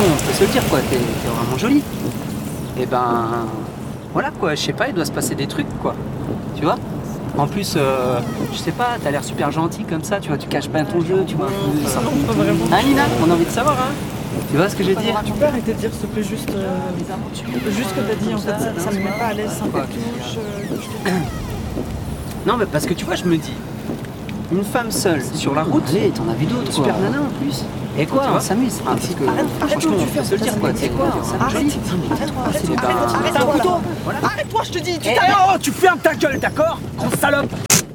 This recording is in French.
on peut se le dire quoi, t'es vraiment jolie. Et ben, voilà quoi, je sais pas, il doit se passer des trucs quoi, tu vois. En plus, je sais pas, t'as l'air super gentil comme ça, tu vois, tu caches pas ton jeu, tu vois. Non, pas vraiment. Hein Nina, on a envie de savoir, hein. Tu vois ce que je veux dire? Tu peux arrêter de dire, s'il te plaît, juste ce que t'as dit, en fait, ça me met pas à l'aise, ça me touche. Non mais parce que tu vois, je me dis, une femme seule sur la route, allez, t'en as vu d'autres, super nana en plus. Et quoi, on s'amuse. Parce que franchement, on peut se le dire quoi, c'est quoi, Arrête, arrête-toi, je te dis, tu t'arrêtes. Oh, tu fermes ta gueule, d'accord? Grosse salope!